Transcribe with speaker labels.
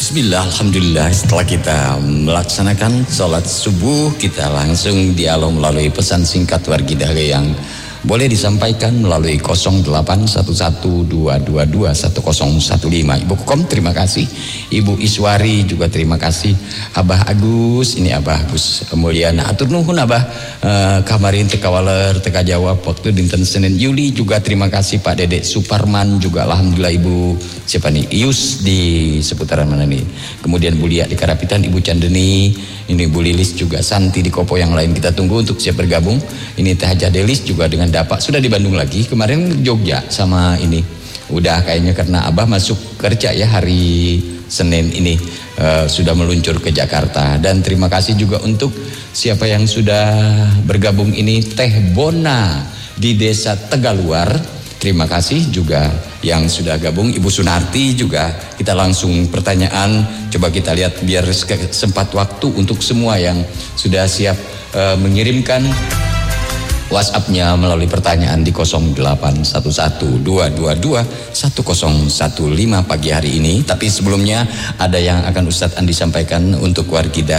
Speaker 1: Bismillah, alhamdulillah. Setelah kita melaksanakan sholat subuh, kita langsung dialog melalui pesan singkat wargidah yang boleh disampaikan melalui 081122210015. Ibu Kom terima kasih, Ibu Iswari juga terima kasih, Abah Agus, ini Abah Agus Mulyana atur nuhun Abah kamarin teka waler teka jawab waktu dinten Senin Yuli, juga terima kasih Pak Dedek Suparman, juga alhamdulillah Ibu siapa nih Ius di seputaran mana nih, kemudian Bu Lia di Karapitan, Ibu Candeni, ini Bu Lilis juga, Santi di Kopo, yang lain kita tunggu untuk siap bergabung. Ini Teh Haja Delis juga dengan Dapak sudah di Bandung lagi, kemarin Jogja sama ini udah kayaknya karena Abah masuk kerja ya hari Senin ini sudah meluncur ke Jakarta. Dan terima kasih juga untuk siapa yang sudah bergabung ini, Teh Bona di Desa Tegaluar, terima kasih juga yang sudah gabung. Ibu Sunarti juga, kita langsung pertanyaan, coba kita lihat biar sempat waktu untuk semua yang sudah siap mengirimkan WhatsApp-nya melalui pertanyaan di 081122210015 pagi hari ini. Tapi sebelumnya ada yang akan Ustadz Andi sampaikan untuk wargidah